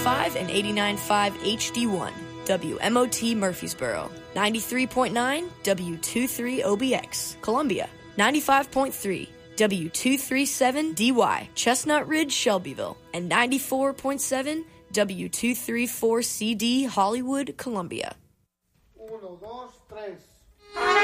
89.5 and 89.5 HD1, WMOT Murfreesboro, 93.9 W23OBX, Columbia, 95.3 W237DY, Chestnut Ridge, Shelbyville, and 94.7 W234CD, Hollywood, Columbia. 1, 2, 3.